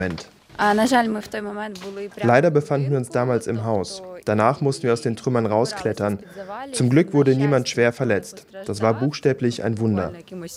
Leider befanden wir uns damals im Haus. Danach mussten wir aus den Trümmern rausklettern. Zum Glück wurde niemand schwer verletzt. Das war buchstäblich ein Wunder.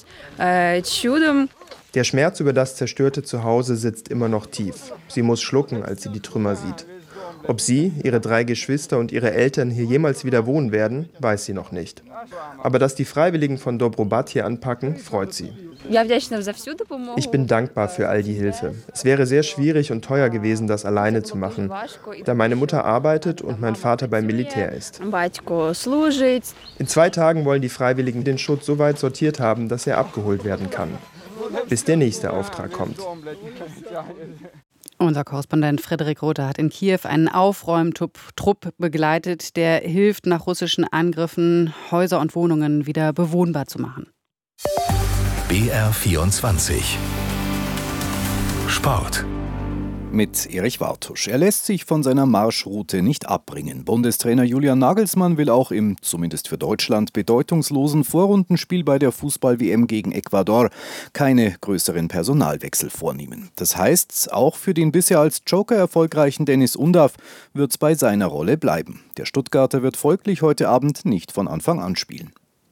Der Schmerz über das zerstörte Zuhause sitzt immer noch tief. Sie muss schlucken, als sie die Trümmer sieht. Ob sie, ihre 3 Geschwister und ihre Eltern hier jemals wieder wohnen werden, weiß sie noch nicht. Aber dass die Freiwilligen von Dobrobat hier anpacken, freut sie. Ich bin dankbar für all die Hilfe. Es wäre sehr schwierig und teuer gewesen, das alleine zu machen, da meine Mutter arbeitet und mein Vater beim Militär ist. In 2 Tagen wollen die Freiwilligen den Schutt so weit sortiert haben, dass er abgeholt werden kann, bis der nächste Auftrag kommt. Unser Korrespondent Frederik Rother hat in Kiew einen Aufräumtrupp begleitet, der hilft, nach russischen Angriffen Häuser und Wohnungen wieder bewohnbar zu machen. BR24 Sport mit Erich Wartusch. Er lässt sich von seiner Marschroute nicht abbringen. Bundestrainer Julian Nagelsmann will auch im, zumindest für Deutschland, bedeutungslosen Vorrundenspiel bei der Fußball-WM gegen Ecuador keine größeren Personalwechsel vornehmen. Das heißt, auch für den bisher als Joker erfolgreichen Dennis Undav wird es bei seiner Rolle bleiben. Der Stuttgarter wird folglich heute Abend nicht von Anfang an spielen.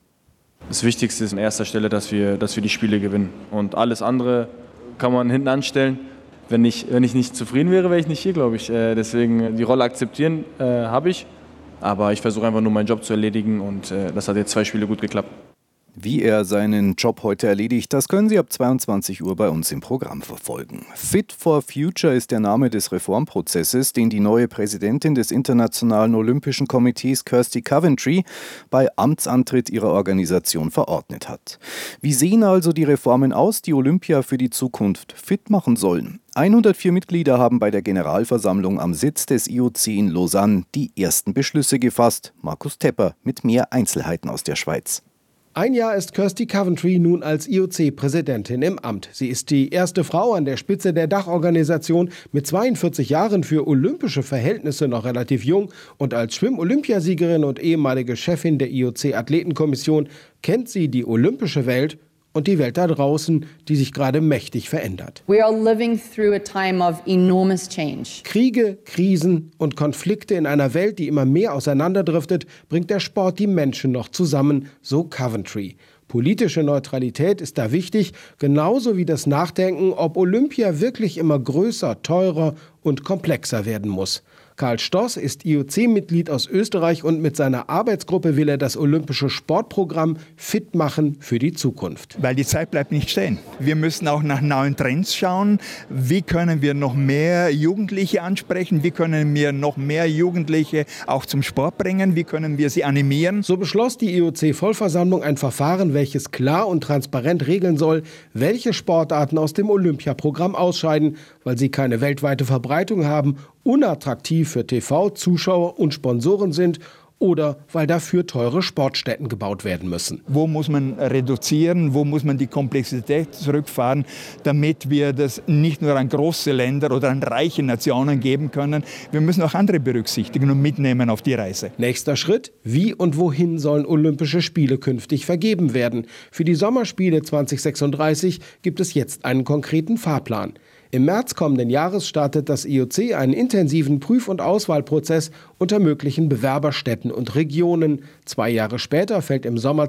Das Wichtigste ist an erster Stelle, dass wir die Spiele gewinnen. Und alles andere kann man hinten anstellen. Wenn ich nicht zufrieden wäre, wäre ich nicht hier, glaube ich. Deswegen die Rolle akzeptieren habe ich. Aber ich versuche einfach nur meinen Job zu erledigen und das hat jetzt 2 Spiele gut geklappt. Wie er seinen Job heute erledigt, das können Sie ab 22 Uhr bei uns im Programm verfolgen. Fit for Future ist der Name des Reformprozesses, den die neue Präsidentin des Internationalen Olympischen Komitees, Kirsty Coventry, bei Amtsantritt ihrer Organisation verordnet hat. Wie sehen also die Reformen aus, die Olympia für die Zukunft fit machen sollen? 104 Mitglieder haben bei der Generalversammlung am Sitz des IOC in Lausanne die ersten Beschlüsse gefasst. Markus Tepper mit mehr Einzelheiten aus der Schweiz. Ein Jahr ist Kirsty Coventry nun als IOC-Präsidentin im Amt. Sie ist die erste Frau an der Spitze der Dachorganisation, mit 42 Jahren für olympische Verhältnisse noch relativ jung, und als Schwimm-Olympiasiegerin und ehemalige Chefin der IOC-Athletenkommission kennt sie die olympische Welt und die Welt da draußen, die sich gerade mächtig verändert. We are living through a time of enormous change. Kriege, Krisen und Konflikte in einer Welt, die immer mehr auseinanderdriftet, bringt der Sport die Menschen noch zusammen, so Coventry. Politische Neutralität ist da wichtig, genauso wie das Nachdenken, ob Olympia wirklich immer größer, teurer und komplexer werden muss. Karl Stoss ist IOC-Mitglied aus Österreich und mit seiner Arbeitsgruppe will er das olympische Sportprogramm fit machen für die Zukunft. Weil die Zeit bleibt nicht stehen. Wir müssen auch nach neuen Trends schauen. Wie können wir noch mehr Jugendliche ansprechen? Wie können wir noch mehr Jugendliche auch zum Sport bringen? Wie können wir sie animieren? So beschloss die IOC-Vollversammlung ein Verfahren, welches klar und transparent regeln soll, welche Sportarten aus dem Olympiaprogramm ausscheiden, weil sie keine weltweite Verbreitung haben, unattraktiv für TV, Zuschauer und Sponsoren sind oder weil dafür teure Sportstätten gebaut werden müssen. Wo muss man reduzieren, wo muss man die Komplexität zurückfahren, damit wir das nicht nur an große Länder oder an reiche Nationen geben können. Wir müssen auch andere berücksichtigen und mitnehmen auf die Reise. Nächster Schritt: Wie und wohin sollen Olympische Spiele künftig vergeben werden? Für die Sommerspiele 2036 gibt es jetzt einen konkreten Fahrplan. Im März kommenden Jahres startet das IOC einen intensiven Prüf- und Auswahlprozess unter möglichen Bewerberstädten und Regionen. 2 Jahre später fällt im Sommer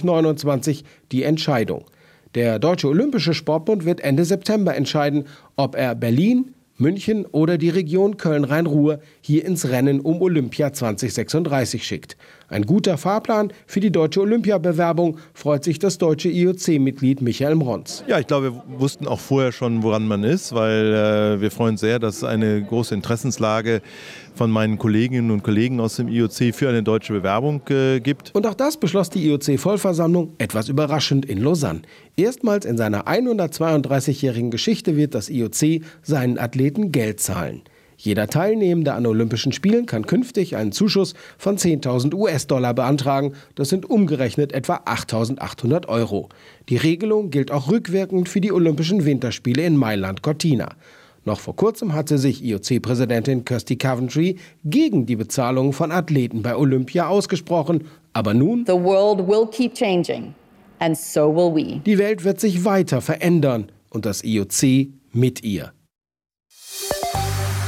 2029 die Entscheidung. Der Deutsche Olympische Sportbund wird Ende September entscheiden, ob er Berlin, München oder die Region Köln-Rhein-Ruhr hier ins Rennen um Olympia 2036 schickt. Ein guter Fahrplan für die deutsche Olympiabewerbung, freut sich das deutsche IOC-Mitglied Michael Mronz. Ja, ich glaube, wir wussten auch vorher schon, woran man ist, weil wir freuen uns sehr, dass es eine große Interessenslage von meinen Kolleginnen und Kollegen aus dem IOC für eine deutsche Bewerbung gibt. Und auch das beschloss die IOC-Vollversammlung etwas überraschend in Lausanne. Erstmals in seiner 132-jährigen Geschichte wird das IOC seinen Athleten Geld zahlen. Jeder Teilnehmende an Olympischen Spielen kann künftig einen Zuschuss von 10.000 US-Dollar beantragen. Das sind umgerechnet etwa 8.800 Euro. Die Regelung gilt auch rückwirkend für die Olympischen Winterspiele in Mailand-Cortina. Noch vor kurzem hatte sich IOC-Präsidentin Kirsty Coventry gegen die Bezahlung von Athleten bei Olympia ausgesprochen. Aber nun: The world will keep changing, and so will we. Die Welt wird sich weiter verändern und das IOC mit ihr.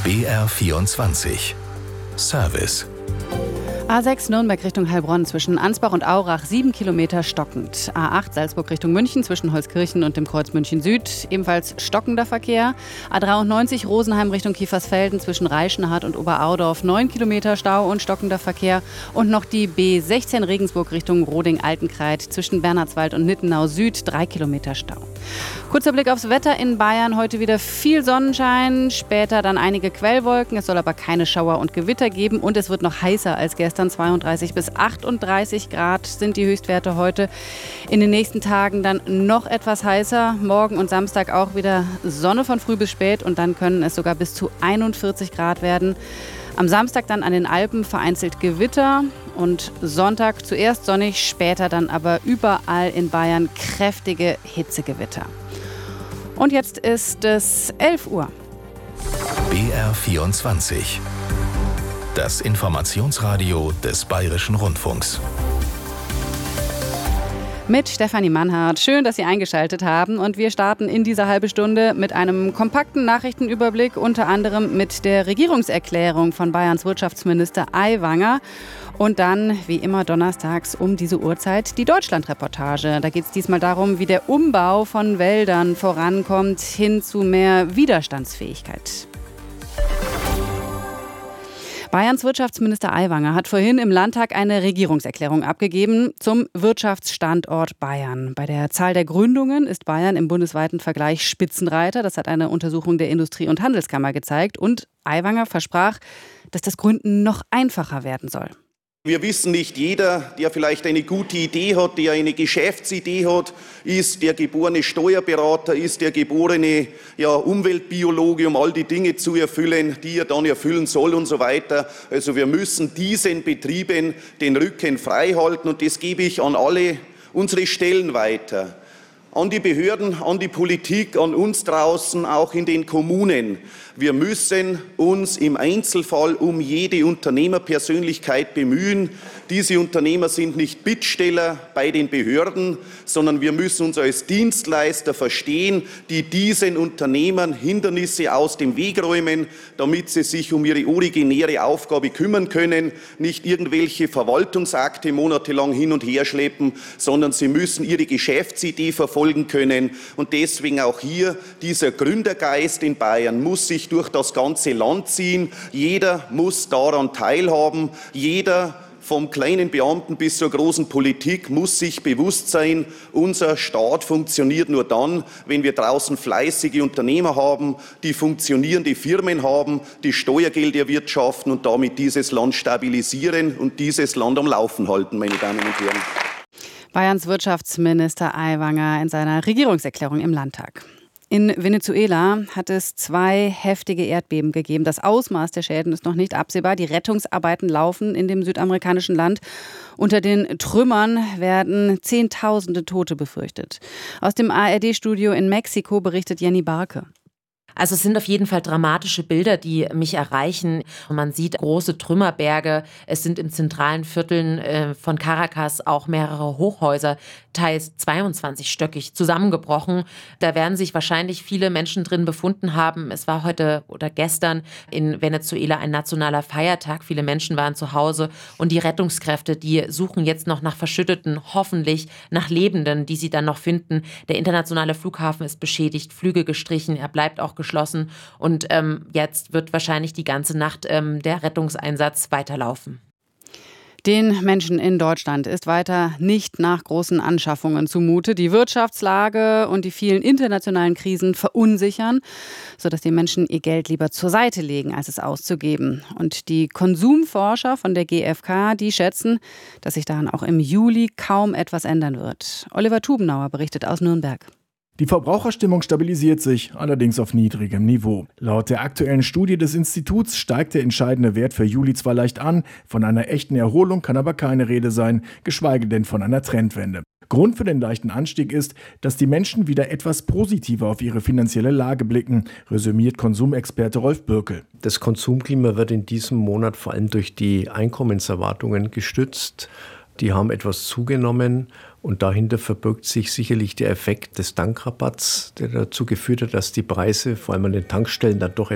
BR24 Service. A6 Nürnberg Richtung Heilbronn zwischen Ansbach und Aurach 7 Kilometer stockend. A8 Salzburg Richtung München zwischen Holzkirchen und dem Kreuz München Süd ebenfalls stockender Verkehr. A93 Rosenheim Richtung Kiefersfelden zwischen Reichenhart und Oberaudorf 9 Kilometer Stau und stockender Verkehr. Und noch die B16 Regensburg Richtung Roding-Altenkreid zwischen Bernhardswald und Nittenau Süd 3 Kilometer Stau. Kurzer Blick aufs Wetter in Bayern. Heute wieder viel Sonnenschein, später dann einige Quellwolken. Es soll aber keine Schauer und Gewitter geben und es wird noch heißer als gestern. 32 bis 38 Grad sind die Höchstwerte heute. In den nächsten Tagen dann noch etwas heißer. Morgen und Samstag auch wieder Sonne von früh bis spät und dann können es sogar bis zu 41 Grad werden. Am Samstag dann an den Alpen vereinzelt Gewitter und Sonntag zuerst sonnig, später dann aber überall in Bayern kräftige Hitzegewitter. Und jetzt ist es 11 Uhr. BR24. Das Informationsradio des Bayerischen Rundfunks. Mit Stefanie Mannhardt. Schön, dass Sie eingeschaltet haben. Und wir starten in dieser halben Stunde mit einem kompakten Nachrichtenüberblick, unter anderem mit der Regierungserklärung von Bayerns Wirtschaftsminister Aiwanger. Und dann, wie immer donnerstags um diese Uhrzeit, die Deutschlandreportage. Da geht es diesmal darum, wie der Umbau von Wäldern vorankommt hin zu mehr Widerstandsfähigkeit. Bayerns Wirtschaftsminister Aiwanger hat vorhin im Landtag eine Regierungserklärung abgegeben zum Wirtschaftsstandort Bayern. Bei der Zahl der Gründungen ist Bayern im bundesweiten Vergleich Spitzenreiter. Das hat eine Untersuchung der Industrie- und Handelskammer gezeigt. Und Aiwanger versprach, dass das Gründen noch einfacher werden soll. Wir wissen, nicht jeder, der vielleicht eine gute Idee hat, der eine Geschäftsidee hat, ist der geborene Steuerberater, ist der geborene Umweltbiologe, um all die Dinge zu erfüllen, die er dann erfüllen soll und so weiter. Also wir müssen diesen Betrieben den Rücken frei halten und das gebe ich an alle unsere Stellen weiter. An die Behörden, an die Politik, an uns draußen, auch in den Kommunen. Wir müssen uns im Einzelfall um jede Unternehmerpersönlichkeit bemühen. Diese Unternehmer sind nicht Bittsteller bei den Behörden, sondern wir müssen uns als Dienstleister verstehen, die diesen Unternehmern Hindernisse aus dem Weg räumen, damit sie sich um ihre originäre Aufgabe kümmern können, nicht irgendwelche Verwaltungsakte monatelang hin und her schleppen, sondern sie müssen ihre Geschäftsidee verfolgen können. Und deswegen auch hier dieser Gründergeist in Bayern muss sich durch das ganze Land ziehen. Jeder muss daran teilhaben. Jeder vom kleinen Beamten bis zur großen Politik muss sich bewusst sein, unser Staat funktioniert nur dann, wenn wir draußen fleißige Unternehmer haben, die funktionierende Firmen haben, die Steuergeld erwirtschaften und damit dieses Land stabilisieren und dieses Land am Laufen halten, meine Damen und Herren. Bayerns Wirtschaftsminister Aiwanger in seiner Regierungserklärung im Landtag. In Venezuela hat es 2 heftige Erdbeben gegeben. Das Ausmaß der Schäden ist noch nicht absehbar. Die Rettungsarbeiten laufen in dem südamerikanischen Land. Unter den Trümmern werden Zehntausende Tote befürchtet. Aus dem ARD-Studio in Mexiko berichtet Jenny Barke. Also es sind auf jeden Fall dramatische Bilder, die mich erreichen. Man sieht große Trümmerberge. Es sind in zentralen Vierteln von Caracas auch mehrere Hochhäuser, teils 22-stöckig, zusammengebrochen. Da werden sich wahrscheinlich viele Menschen drin befunden haben. Es war heute oder gestern in Venezuela ein nationaler Feiertag. Viele Menschen waren zu Hause und die Rettungskräfte, die suchen jetzt noch nach Verschütteten, hoffentlich nach Lebenden, die sie dann noch finden. Der internationale Flughafen ist beschädigt, Flüge gestrichen, er bleibt auch geschlossen und jetzt wird wahrscheinlich die ganze Nacht der Rettungseinsatz weiterlaufen. Den Menschen in Deutschland ist weiter nicht nach großen Anschaffungen zumute. Die Wirtschaftslage und die vielen internationalen Krisen verunsichern, sodass die Menschen ihr Geld lieber zur Seite legen, als es auszugeben. Und die Konsumforscher von der GfK, die schätzen, dass sich daran auch im Juli kaum etwas ändern wird. Oliver Tubenauer berichtet aus Nürnberg. Die Verbraucherstimmung stabilisiert sich, allerdings auf niedrigem Niveau. Laut der aktuellen Studie des Instituts steigt der entscheidende Wert für Juli zwar leicht an, von einer echten Erholung kann aber keine Rede sein, geschweige denn von einer Trendwende. Grund für den leichten Anstieg ist, dass die Menschen wieder etwas positiver auf ihre finanzielle Lage blicken, resümiert Konsumexperte Rolf Bürkel. Das Konsumklima wird in diesem Monat vor allem durch die Einkommenserwartungen gestützt. Die haben etwas zugenommen und dahinter verbirgt sich sicherlich der Effekt des Tankrabatts, der dazu geführt hat, dass die Preise vor allem an den Tankstellen dann doch